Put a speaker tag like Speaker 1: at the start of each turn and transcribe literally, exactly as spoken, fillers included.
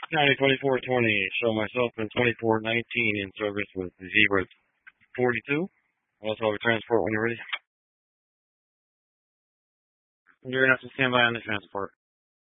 Speaker 1: County twenty-four twenty, show myself in twenty-four nineteen in service with Zebra forty-two. Also have a transport when you're ready. You're going to have to stand by on the transport.